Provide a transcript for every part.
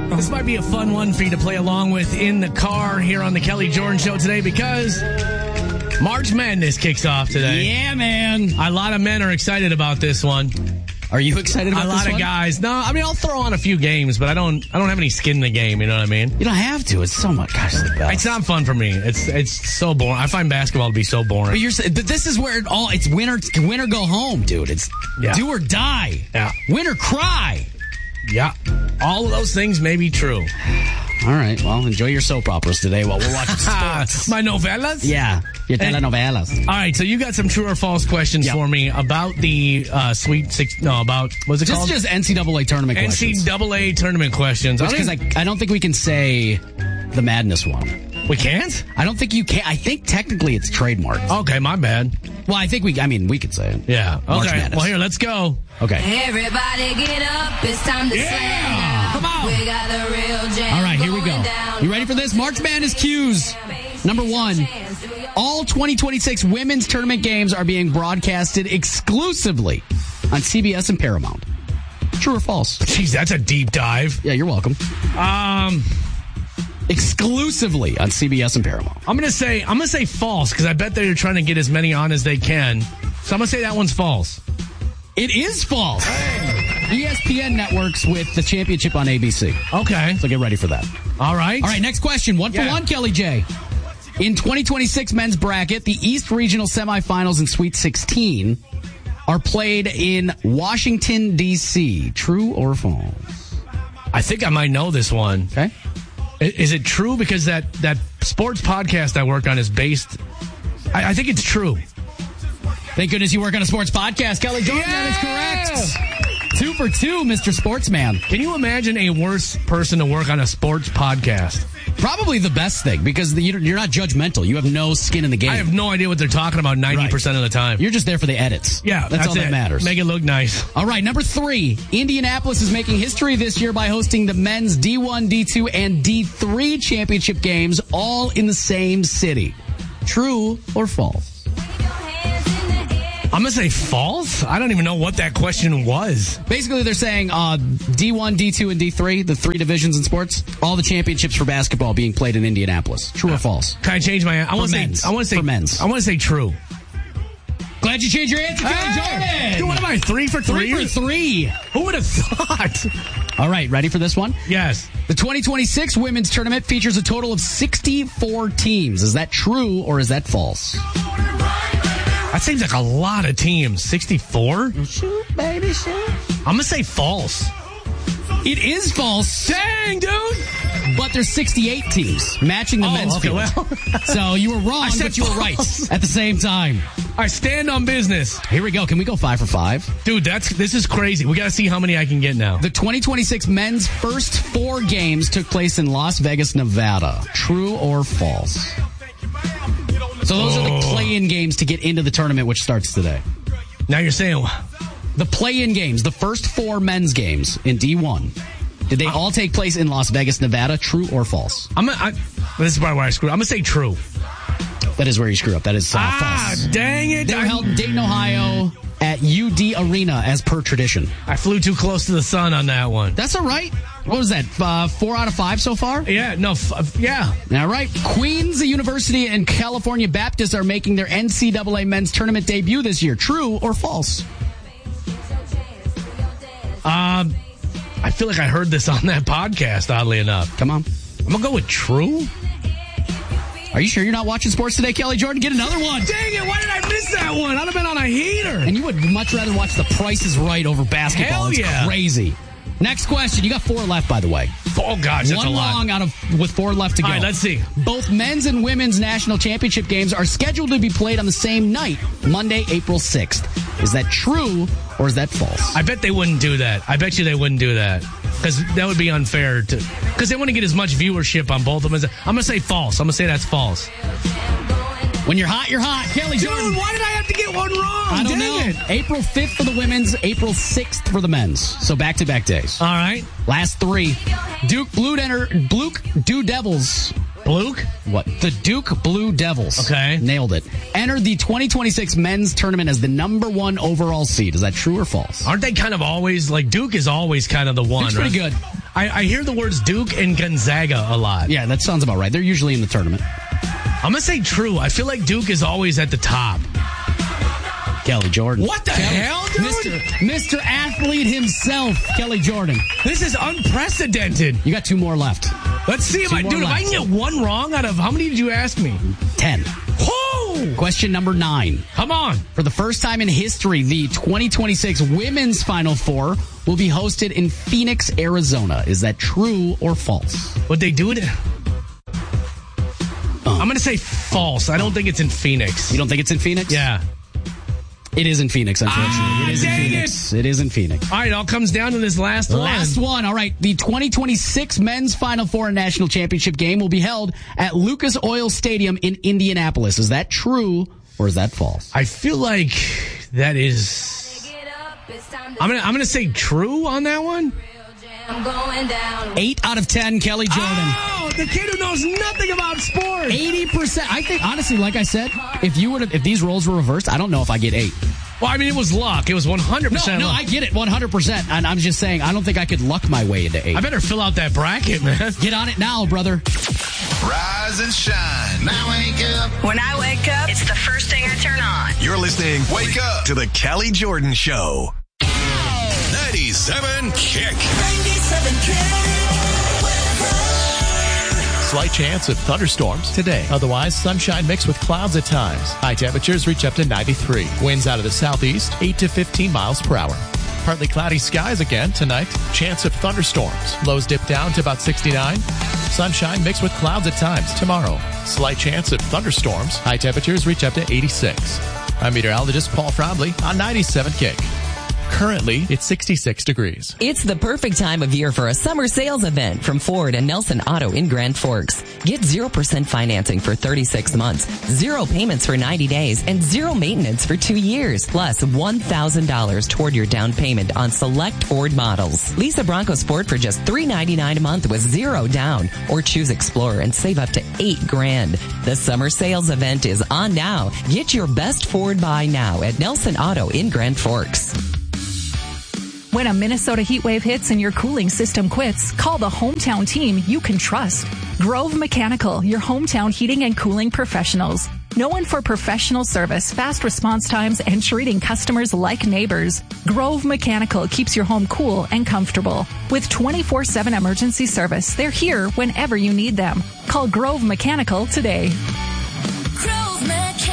This might be a fun one for you to play along with in the car here on the Kelly Jordan Show today because March Madness kicks off today. Yeah, man. A lot of men are excited about this one. Are you excited about this one? A lot of guys. No, I mean, I'll throw on a few games, but I don't have any skin in the game, you know what I mean? You don't have to. It's so much. Gosh, it's the best. It's not fun for me. It's so boring. I find basketball to be so boring. But this is where it's win or go home, dude. It's do or die. Yeah. Win or cry. Yeah. All of those things may be true. All right. Well, enjoy your soap operas today while we're watching sports. My novellas? Yeah. Your telenovelas. All right. So you got some true or false questions for me about the Sweet Six. No, about, what's it called? Just NCAA tournament questions. NCAA tournament questions. Because I don't think we can say the Madness one. We can't? I don't think you can. I think technically it's trademarked. Okay, my bad. Well, I think we could say it. Yeah. March Okay. Madness. Well, here, let's go. Okay. Everybody get up. It's time to slam now. Come on. We got the real jam. All right, here we go. going down. You ready for this? March Madness cues. Number one, all 2026 women's tournament games are being broadcasted exclusively on CBS and Paramount. True or false? Jeez, that's a deep dive. Yeah, you're welcome. Exclusively on CBS and Paramount. I'm gonna say false because I bet they're trying to get as many on as they can. So I'm gonna say that one's false. It is false. ESPN networks with the championship on ABC. Okay. So get ready for that. All right. All right, next question. One for one, Kelly J. In 2026 men's bracket, the East Regional semifinals and Sweet 16 are played in Washington, D.C. True or false? I think I might know this one. Okay. Is it true? Because that sports podcast I work on is based... I think it's true. Thank goodness you work on a sports podcast. Kelly Jordan, that is correct. 2 for 2, Mr. Sportsman. Can you imagine a worse person to work on a sports podcast? Probably the best thing, because you're not judgmental. You have no skin in the game. I have no idea what they're talking about 90% of the time. You're just there for the edits. Yeah, that's all that matters. Make it look nice. All right, number 3. Indianapolis is making history this year by hosting the men's D1, D2, and D3 championship games all in the same city. True or false? I'm going to say false. I don't even know what that question was. Basically, they're saying D1, D2, and D3, the 3 divisions in sports, all the championships for basketball being played in Indianapolis. True or false? Can I change my answer? I want to say true. Glad you changed your answer, Kelly Jordan. Dude, what am I, 3 for 3? 3 for 3. Who would have thought? All right, ready for this one? Yes. The 2026 women's tournament features a total of 64 teams. Is that true or is that false? That seems like a lot of teams. 64? Shoot, baby, shoot. I'm going to say false. It is false. Dang, dude. But there's 68 teams matching the men's field. Well. So you were wrong, but you were right at the same time. All right, stand on business. Here we go. Can we go 5 for 5? Dude, this is crazy. We got to see how many I can get now. The 2026 men's first 4 games took place in Las Vegas, Nevada. True or false? So those are the play-in games to get into the tournament, which starts today. Now you're saying... The play-in games, the first 4 men's games in D1, did they all take place in Las Vegas, Nevada? True or false? This is probably where I screw up. I'm going to say true. That is where you screw up. That is false. Dang it. They were held in Dayton, Ohio at UD Arena as per tradition. I flew too close to the sun on that one. That's all right. What was that, 4 out of 5 so far? Yeah, no, yeah. All right. Queens University and California Baptist are making their NCAA men's tournament debut this year. True or false? I feel like I heard this on that podcast, oddly enough. Come on. I'm going to go with true. Are you sure you're not watching sports today, Kelly Jordan? Get another one. Dang it, why did I miss that one? I'd have been on a heater. And you would much rather watch The Price is Right over basketball. Hell yeah. It's crazy. Next question. You got 4 left, by the way. Oh, gosh, that's a lot. One wrong with 4 left to go. All right, let's see. Both men's and women's national championship games are scheduled to be played on the same night, Monday, April 6th. Is that true or is that false? I bet they wouldn't do that. I bet you they wouldn't do that. Because that would be unfair. Because they want to get as much viewership on both of them. I'm going to say false. I'm going to say that's false. When you're hot, you're hot. Kelly Jordan. Dude, why did I have to get one wrong? I don't know. April 5th for the women's, April 6th for the men's. So back-to-back days. All right. Last 3. Duke Blue Devils. Luke? What? The Duke Blue Devils. Okay. Nailed it. Entered the 2026 men's tournament as the number 1 overall seed. Is that true or false? Aren't they kind of always, like, Duke is always kind of the one, Duke's right? pretty good. I hear the words Duke and Gonzaga a lot. Yeah, that sounds about right. They're usually in the tournament. I'm going to say true. I feel like Duke is always at the top. Kelly Jordan. What the hell, dude? Mr. Athlete himself, Kelly Jordan. This is unprecedented. You got 2 more left. Let's see if I can get one wrong out of how many did you ask me? 10. Whoa! Question number 9. Come on. For the first time in history, the 2026 Women's Final Four will be hosted in Phoenix, Arizona. Is that true or false? Would they do it? I'm going to say false. I don't think it's in Phoenix. You don't think it's in Phoenix? Yeah. It is in Phoenix, unfortunately. It is in Phoenix. It is in Phoenix. All right, it all comes down to this last one. Last one. All right. The 2026 Men's Final Four National Championship game will be held at Lucas Oil Stadium in Indianapolis. Is that true or is that false? I feel like that is... I'm gonna say true on that one. I'm going down. 8 out of 10, Kelly Jordan. Oh, the kid who knows nothing about sports. 80%. I think, honestly, like I said, if these roles were reversed, I don't know if I get 8. Well, I mean, it was luck. It was 100% No, luck. I get it, 100%. And I'm just saying, I don't think I could luck my way into 8. I better fill out that bracket, man. Get on it now, brother. Rise and shine. Now wake up. When I wake up, it's the first thing I turn on. You're listening Wake Up to the Kelly Jordan Show. 97 Kick. 97 Slight chance of thunderstorms today. Otherwise, sunshine mixed with clouds at times. High temperatures reach up to 93. Winds out of the southeast, 8 to 15 miles per hour. Partly cloudy skies again tonight. Chance of thunderstorms. Lows dip down to about 69. Sunshine mixed with clouds at times tomorrow. Slight chance of thunderstorms. High temperatures reach up to 86. I'm meteorologist Paul Frobley on 97 Kick. Currently, it's 66 degrees. It's the perfect time of year for a summer sales event from Ford and Nelson Auto in Grand Forks. Get 0% financing for 36 months, 0 payments for 90 days, and 0 maintenance for 2 years, plus $1,000 toward your down payment on select Ford models. Lease a Bronco Sport for just $399 a month with 0 down, or choose Explorer and save up to $8,000. The summer sales event is on now. Get your best Ford buy now at Nelson Auto in Grand Forks. When a Minnesota heat wave hits and your cooling system quits, call the hometown team you can trust. Grove Mechanical, your hometown heating and cooling professionals. Known for professional service, fast response times, and treating customers like neighbors, Grove Mechanical keeps your home cool and comfortable. With 24/7 emergency service, they're here whenever you need them. Call Grove Mechanical today. Grove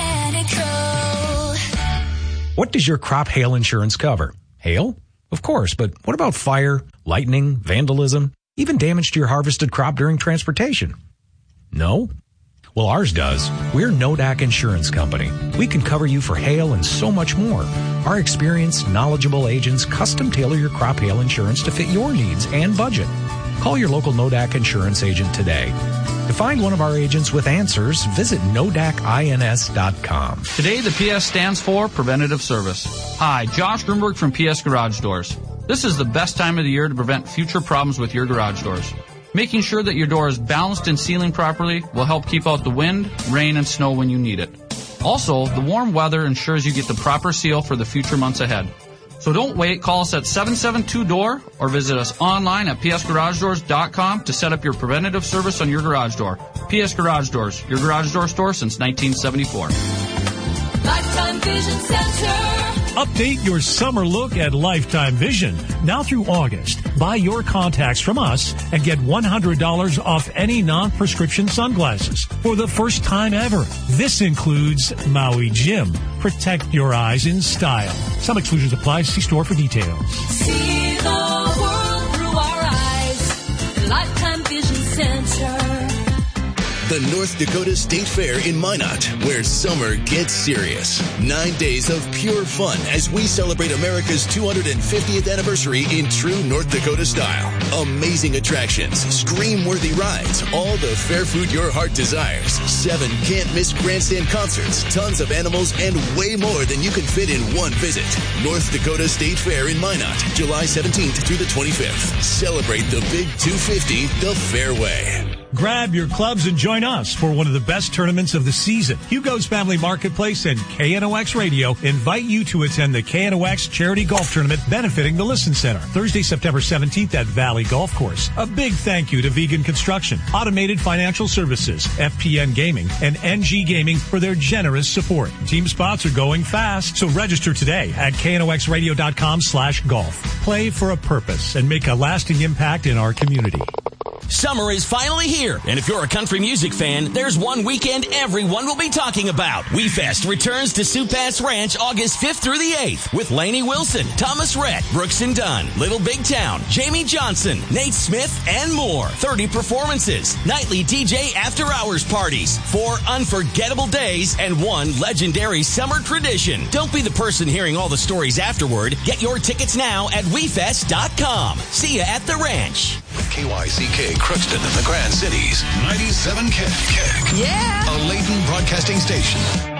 Mechanical. What does your crop hail insurance cover? Hail? Of course, but what about fire, lightning, vandalism, even damage to your harvested crop during transportation? No? Well, ours does. We're Nodak Insurance Company. We can cover you for hail and so much more. Our experienced, knowledgeable agents custom tailor your crop hail insurance to fit your needs and budget. Call your local Nodak Insurance agent today. To find one of our agents with answers, visit NodakINS.com. Today, the PS stands for Preventative Service. Hi, Josh Grunberg from PS Garage Doors. This is the best time of the year to prevent future problems with your garage doors. Making sure that your door is balanced and sealing properly will help keep out the wind, rain, and snow when you need it. Also, the warm weather ensures you get the proper seal for the future months ahead. So don't wait. Call us at 772-DOOR or visit us online at psgaragedoors.com to set up your preventative service on your garage door. PS Garage Doors, your garage door store since 1974. Lifetime Vision Center. Update your summer look at Lifetime Vision. Now through August, buy your contacts from us and get $100 off any non-prescription sunglasses for the first time ever. This includes Maui Jim. Protect your eyes in style. Some exclusions apply. See store for details. See the world through our eyes. Lifetime Vision Center. The North Dakota State Fair in Minot, where summer gets serious. 9 days of pure fun as we celebrate America's 250th anniversary in true North Dakota style. Amazing attractions, scream-worthy rides, all the fair food your heart desires. 7 can't-miss grandstand concerts, tons of animals, and way more than you can fit in one visit. North Dakota State Fair in Minot, July 17th through the 25th. Celebrate the Big 250 the fair way. Grab your clubs and join us for one of the best tournaments of the season. Hugo's Family Marketplace and KNOX Radio invite you to attend the KNOX Charity Golf Tournament benefiting the Listen Center, Thursday, September 17th at Valley Golf Course. A big thank you to Vegan Construction, Automated Financial Services, FPN Gaming, and NG Gaming for their generous support. Team spots are going fast, so register today at knoxradio.com/golf. Play for a purpose and make a lasting impact in our community. Summer is finally here, and if you're a country music fan, there's one weekend everyone will be talking about. WeFest returns to Sioux Pass Ranch August 5th through the 8th with Lainey Wilson, Thomas Rhett, Brooks and Dunn, Little Big Town, Jamie Johnson, Nate Smith, and more. 30 performances, nightly DJ after-hours parties, 4 unforgettable days, and 1 legendary summer tradition. Don't be the person hearing all the stories afterward. Get your tickets now at WeFest.com. See you at the ranch. KYCK Crookston and the Grand Cities, 97 KIK. Yeah. A Layton broadcasting station.